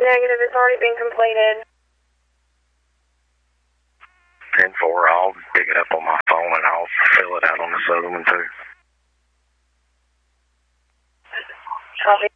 Negative, it's already been completed. 10-4, I'll pick it up on my phone and I'll fill it out on this other one too. Copy.